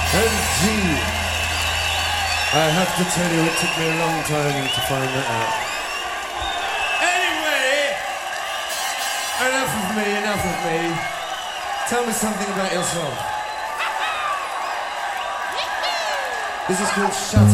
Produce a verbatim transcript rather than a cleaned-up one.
And G. I have to tell you, it took me a long time to find that out. Anyway, enough of me, enough of me. Tell me something about yourself. This is called Shut